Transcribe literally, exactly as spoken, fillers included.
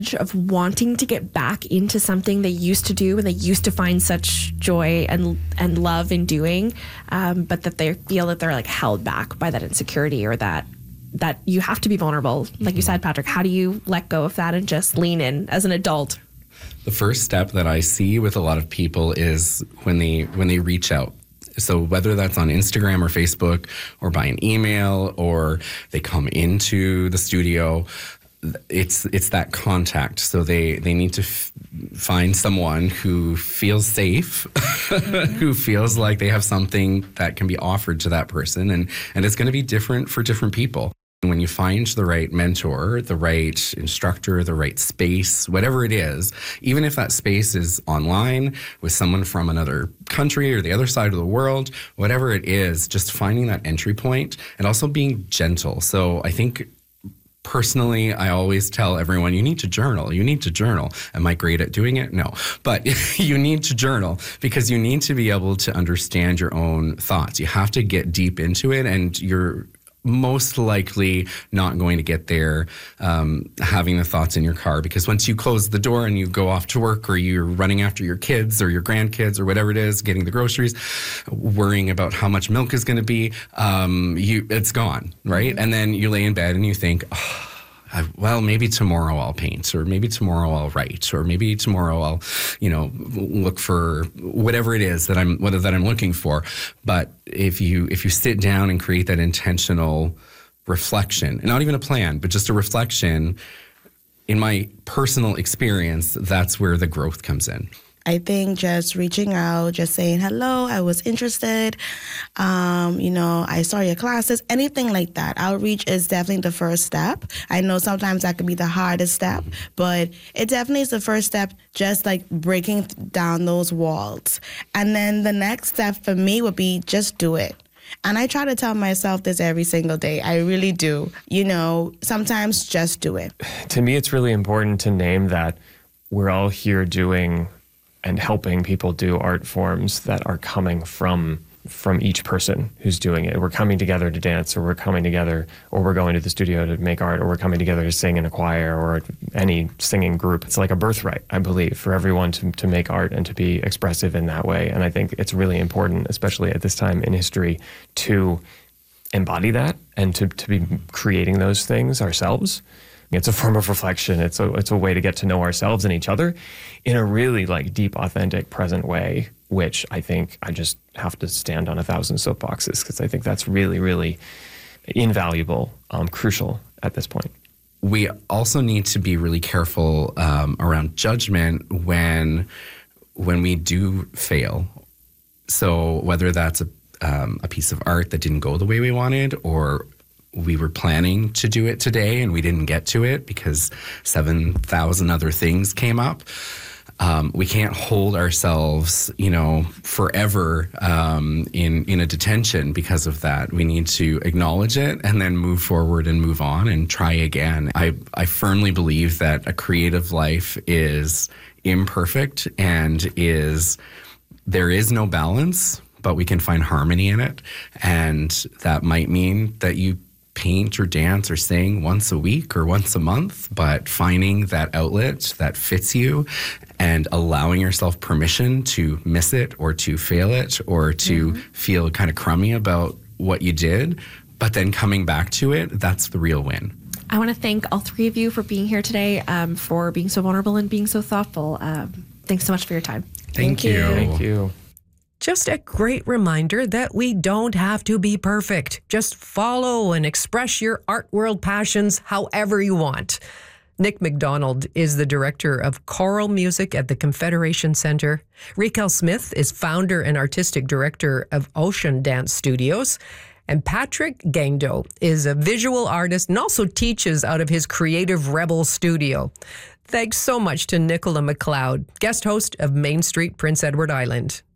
of wanting to get back into something they used to do and they used to find such joy and and love in doing, um, but that they feel that they're like held back by that insecurity or that that you have to be vulnerable. Like you said, Patrick, how do you let go of that and just lean in as an adult? The first step that I see with a lot of people is when they when they reach out. So whether that's on Instagram or Facebook or by an email or they come into the studio, it's it's that contact. So they, they need to f- find someone who feels safe, mm-hmm. who feels like they have something that can be offered to that person. And, and it's going to be different for different people. When you find the right mentor, the right instructor, the right space, whatever it is, even if that space is online with someone from another country or the other side of the world, whatever it is, just finding that entry point and also being gentle. So I think personally, I always tell everyone, you need to journal. You need to journal. Am I great at doing it? No. But you need to journal because you need to be able to understand your own thoughts. You have to get deep into it, and you're most likely not going to get there um, having the thoughts in your car, because once you close the door and you go off to work, or you're running after your kids or your grandkids or whatever it is, getting the groceries, worrying about how much milk is going to be, um, you it's gone, right? And then you lay in bed and you think, oh, I, well, maybe tomorrow I'll paint, or maybe tomorrow I'll write, or maybe tomorrow I'll, you know, look for whatever it is that I'm, whether that I'm looking for. But if you if you sit down and create that intentional reflection, and not even a plan, but just a reflection, in my personal experience, that's where the growth comes in. I think just reaching out, just saying, hello, I was interested, um, you know, I saw your classes, anything like that. Outreach is definitely the first step. I know sometimes that could be the hardest step, but it definitely is the first step, just like breaking down those walls. And then the next step for me would be just do it. And I try to tell myself this every single day. I really do. You know, sometimes just do it. To me, it's really important to name that we're all here doing and helping people do art forms that are coming from from each person who's doing it. We're coming together to dance, or we're coming together, or we're going to the studio to make art, or we're coming together to sing in a choir or any singing group. It's like a birthright, I believe, for everyone to, to make art and to be expressive in that way. And I think it's really important, especially at this time in history, to embody that and to, to be creating those things ourselves. It's a form of reflection. It's a it's a way to get to know ourselves and each other in a really like deep, authentic, present way, which I think I just have to stand on a thousand soapboxes, because I think that's really, really invaluable, um, crucial at this point. We also need to be really careful um, around judgment when when we do fail. So whether that's a um, a piece of art that didn't go the way we wanted, or we were planning to do it today and we didn't get to it because seven thousand other things came up. Um, we can't hold ourselves, you know, forever um, in in a detention because of that. We need to acknowledge it and then move forward and move on and try again. I, I firmly believe that a creative life is imperfect and is there is no balance, but we can find harmony in it. And that might mean that you paint or dance or sing once a week or once a month, but finding that outlet that fits you and allowing yourself permission to miss it or to fail it or to mm-hmm. feel kind of crummy about what you did, but then coming back to it, that's the real win. I want to thank all three of you for being here today, um, for being so vulnerable and being so thoughtful. Um, thanks so much for your time. Thank, Thank you. you. Thank you. Just a great reminder that we don't have to be perfect. Just follow and express your art world passions however you want. Nick McDonald is the director of choral music at the Confederation Center. Raquel Smith is founder and artistic director of Ocean Dance Studios. And Patrick Gangdo is a visual artist and also teaches out of his Creative Rebel studio. Thanks so much to Nicola McLeod, guest host of Main Street, Prince Edward Island.